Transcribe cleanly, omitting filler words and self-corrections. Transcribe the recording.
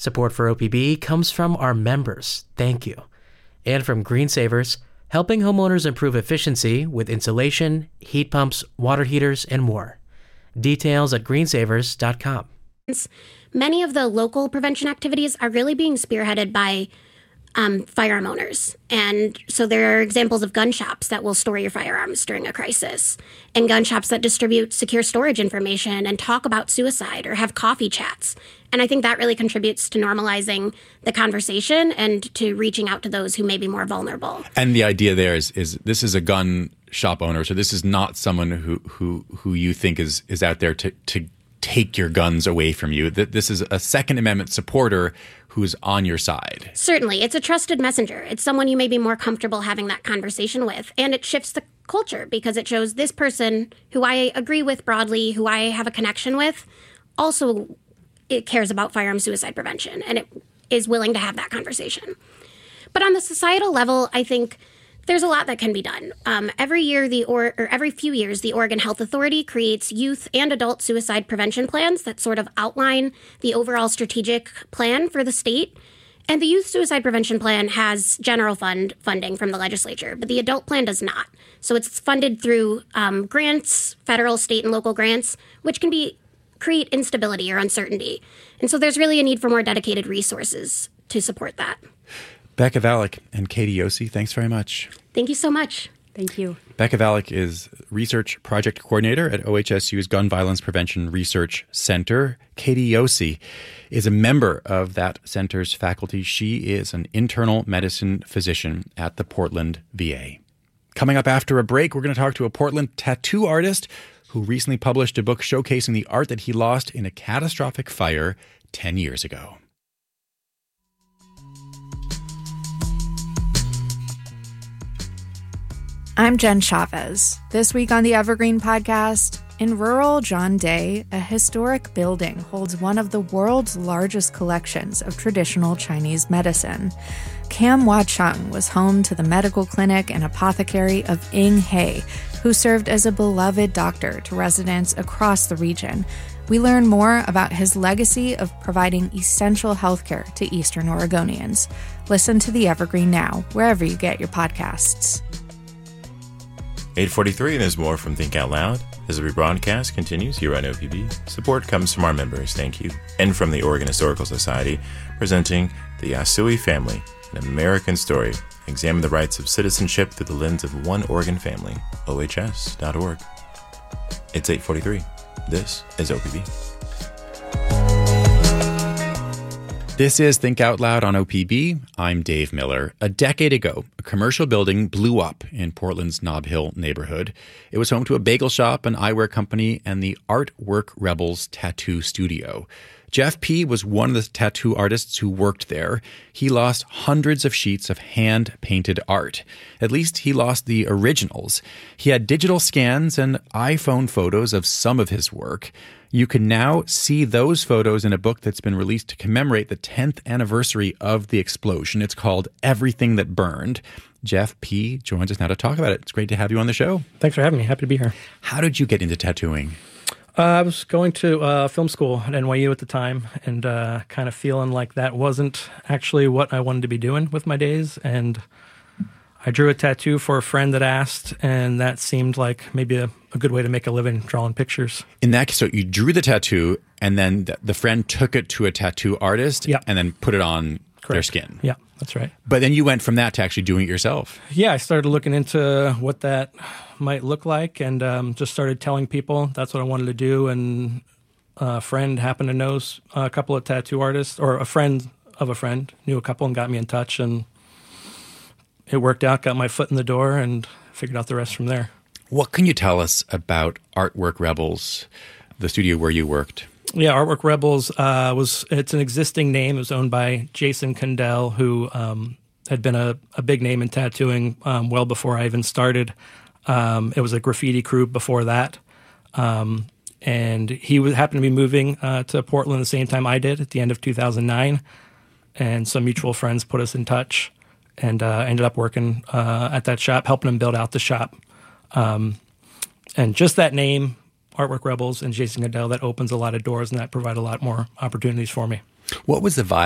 Support for OPB comes from our members. Thank you. And from Green Savers, helping homeowners improve efficiency with insulation, heat pumps, water heaters, and more. Details at greensavers.com. Many of the local prevention activities are really being spearheaded by firearm owners. And so there are examples of gun shops that will store your firearms during a crisis, and gun shops that distribute secure storage information and talk about suicide or have coffee chats. And I think that really contributes to normalizing the conversation and to reaching out to those who may be more vulnerable. And the idea there is this is a gun shop owner, so this is not someone who you think is out there to take your guns away from you. This is a Second Amendment supporter who's on your side. Certainly. It's a trusted messenger. It's someone you may be more comfortable having that conversation with. And it shifts the culture because it shows this person who I agree with broadly, who I have a connection with, also it cares about firearm suicide prevention, and it is willing to have that conversation. But on the societal level, I think there's a lot that can be done. Every few years, the Oregon Health Authority creates youth and adult suicide prevention plans that sort of outline the overall strategic plan for the state. And the youth suicide prevention plan has general funding from the legislature, but the adult plan does not. So it's funded through grants, federal, state, and local grants, which can create instability or uncertainty. And so there's really a need for more dedicated resources to support that. Becca Vallick and Katie Yossi, thanks very much. Thank you so much. Thank you. Becca Vallick is Research Project Coordinator at OHSU's Gun Violence Prevention Research Center. Katie Yossi is a member of that center's faculty. She is an internal medicine physician at the Portland VA. Coming up after a break, we're going to talk to a Portland tattoo artist who recently published a book showcasing the art that he lost in a catastrophic fire 10 years ago. I'm Jen Chavez. This week on the Evergreen Podcast, in rural John Day, a historic building holds one of the world's largest collections of traditional Chinese medicine. Kam Wah Chung was home to the medical clinic and apothecary of Ying He, who served as a beloved doctor to residents across the region. We learn more about his legacy of providing essential healthcare to Eastern Oregonians. Listen to the Evergreen now, wherever you get your podcasts. 8:43, and there's more from Think Out Loud. As the rebroadcast continues here on OPB, support comes from our members, thank you, and from the Oregon Historical Society, presenting The Yasui Family, an American Story. Examine the rights of citizenship through the lens of one Oregon family, ohs.org. It's 8:43. This is OPB. This is Think Out Loud on OPB. I'm Dave Miller. A decade ago, a commercial building blew up in Portland's Nob Hill neighborhood. It was home to a bagel shop, an eyewear company, and the Artwork Rebels tattoo studio. Jeff P. was one of the tattoo artists who worked there. He lost hundreds of sheets of hand-painted art. At least he lost the originals. He had digital scans and iPhone photos of some of his work. You can now see those photos in a book that's been released to commemorate the 10th anniversary of the explosion. It's called Everything That Burned. Jeff P. joins us now to talk about it. It's great to have you on the show. Thanks for having me. Happy to be here. How did you get into tattooing? I was going to film school at NYU at the time and kind of feeling like that wasn't actually what I wanted to be doing with my days. And I drew a tattoo for a friend that asked, and that seemed like maybe a good way to make a living drawing pictures. In that case, so you drew the tattoo, and then the friend took it to a tattoo artist and then put it on their skin. Yeah, that's right. But then you went from that to actually doing it yourself. Yeah, I started looking into what that might look like and just started telling people that's what I wanted to do. And a friend happened to know a couple of tattoo artists, or a friend of a friend knew a couple and got me in touch, and it worked out, got my foot in the door, and figured out the rest from there. What can you tell us about Artwork Rebels, the studio where you worked? Yeah, Artwork Rebels it's an existing name. It was owned by Jason Condell, who had been a big name in tattooing well before I even started. It was a graffiti crew before that. And he happened to be moving to Portland the same time I did at the end of 2009. And some mutual friends put us in touch, and ended up working at that shop, helping him build out the shop. And just that name, Artwork Rebels and Jason Condell, that opens a lot of doors, and that provide a lot more opportunities for me. What was the vibe